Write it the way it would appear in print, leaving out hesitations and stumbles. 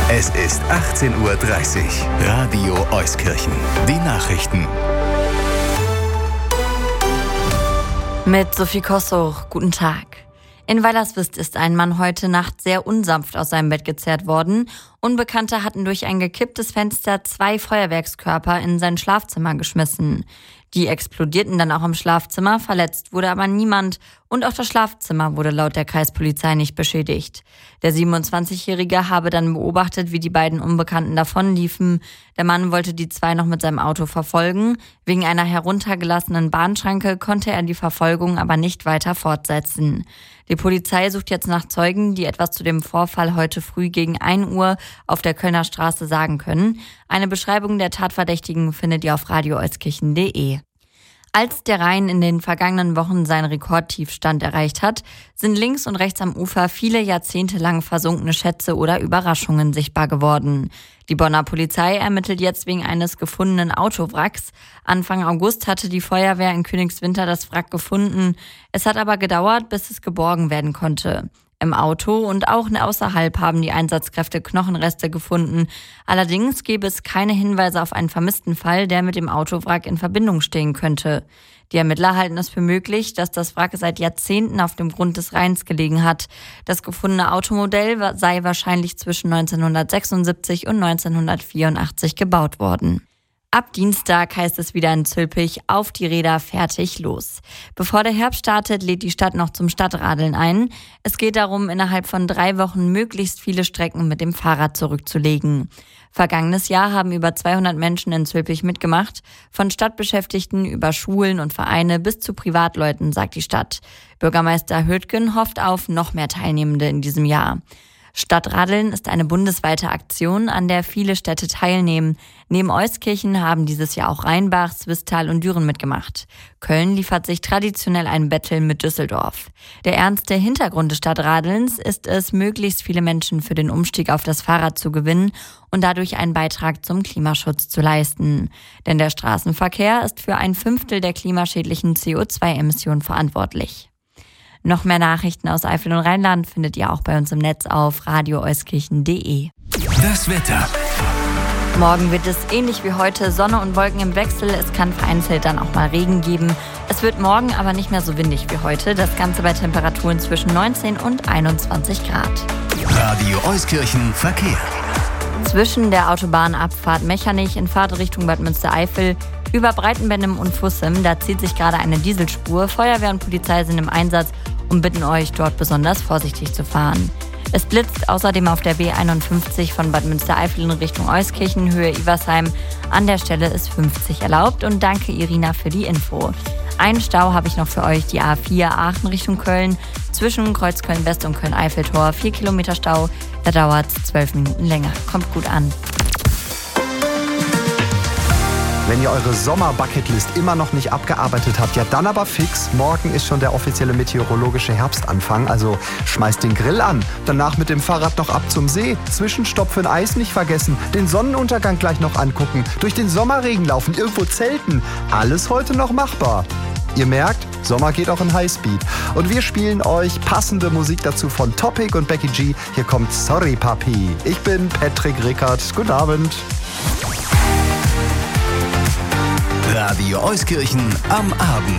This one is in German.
Es ist 18:30 Uhr. Radio Euskirchen. Die Nachrichten. Mit Sophie Kossoch, guten Tag. In Weilerswist ist ein Mann heute Nacht sehr unsanft aus seinem Bett gezerrt worden. Unbekannte hatten durch ein gekipptes Fenster 2 Feuerwerkskörper in sein Schlafzimmer geschmissen. Die explodierten dann auch im Schlafzimmer, verletzt wurde aber niemand und auch das Schlafzimmer wurde laut der Kreispolizei nicht beschädigt. Der 27-Jährige habe dann beobachtet, wie die beiden Unbekannten davonliefen. Der Mann wollte die 2 noch mit seinem Auto verfolgen. Wegen einer heruntergelassenen Bahnschranke konnte er die Verfolgung aber nicht weiter fortsetzen. Die Polizei sucht jetzt nach Zeugen, die etwas zu dem Vorfall heute früh gegen 1 Uhr auf der Kölner Straße sagen können. Eine Beschreibung der Tatverdächtigen findet ihr auf radioeuskirchen.de. Als der Rhein in den vergangenen Wochen seinen Rekordtiefstand erreicht hat, sind links und rechts am Ufer viele jahrzehntelang versunkene Schätze oder Überraschungen sichtbar geworden. Die Bonner Polizei ermittelt jetzt wegen eines gefundenen Autowracks. Anfang August hatte die Feuerwehr in Königswinter das Wrack gefunden. Es hat aber gedauert, bis es geborgen werden konnte. Im Auto und auch außerhalb haben die Einsatzkräfte Knochenreste gefunden. Allerdings gäbe es keine Hinweise auf einen vermissten Fall, der mit dem Autowrack in Verbindung stehen könnte. Die Ermittler halten es für möglich, dass das Wrack seit Jahrzehnten auf dem Grund des Rheins gelegen hat. Das gefundene Automodell sei wahrscheinlich zwischen 1976 und 1984 gebaut worden. Ab Dienstag heißt es wieder in Zülpich, auf die Räder, fertig, los. Bevor der Herbst startet, lädt die Stadt noch zum Stadtradeln ein. Es geht darum, innerhalb von 3 Wochen möglichst viele Strecken mit dem Fahrrad zurückzulegen. Vergangenes Jahr haben über 200 Menschen in Zülpich mitgemacht. Von Stadtbeschäftigten über Schulen und Vereine bis zu Privatleuten, sagt die Stadt. Bürgermeister Höttgen hofft auf noch mehr Teilnehmende in diesem Jahr. Stadtradeln ist eine bundesweite Aktion, an der viele Städte teilnehmen. Neben Euskirchen haben dieses Jahr auch Rheinbach, Swisttal und Düren mitgemacht. Köln liefert sich traditionell ein Battle mit Düsseldorf. Der ernste Hintergrund des Stadtradelns ist es, möglichst viele Menschen für den Umstieg auf das Fahrrad zu gewinnen und dadurch einen Beitrag zum Klimaschutz zu leisten. Denn der Straßenverkehr ist für 1/5 der klimaschädlichen CO2-Emissionen verantwortlich. Noch mehr Nachrichten aus Eifel und Rheinland findet ihr auch bei uns im Netz auf radioeuskirchen.de. Das Wetter. Morgen wird es ähnlich wie heute, Sonne und Wolken im Wechsel. Es kann vereinzelt dann auch mal Regen geben. Es wird morgen aber nicht mehr so windig wie heute. Das Ganze bei Temperaturen zwischen 19 und 21 Grad. Radio Euskirchen Verkehr. Zwischen der Autobahnabfahrt Mechernich in Fahrtrichtung Bad Münstereifel über Breitenbendem und Fussem, da zieht sich gerade eine Dieselspur. Feuerwehr und Polizei sind im Einsatz und bitten euch, dort besonders vorsichtig zu fahren. Es blitzt außerdem auf der B51 von Bad Münstereifel in Richtung Euskirchen, Höhe Iversheim. An der Stelle ist 50 erlaubt und danke Irina für die Info. Einen Stau habe ich noch für euch, die A4 Aachen Richtung Köln. Zwischen Kreuzköln West und Köln-Eiffeltor 4 Kilometer Stau. Da dauert es 12 Minuten länger. Kommt gut an. Wenn ihr eure Sommer-Bucketlist immer noch nicht abgearbeitet habt, ja dann aber fix. Morgen ist schon der offizielle meteorologische Herbstanfang, also schmeißt den Grill an. Danach mit dem Fahrrad noch ab zum See. Zwischenstopp für ein Eis nicht vergessen. Den Sonnenuntergang gleich noch angucken. Durch den Sommerregen laufen, irgendwo zelten. Alles heute noch machbar. Ihr merkt, Sommer geht auch in Highspeed. Und wir spielen euch passende Musik dazu von Topic und Becky G. Hier kommt Sorry Papi. Ich bin Patrick Rickert. Guten Abend. Radio Euskirchen am Abend.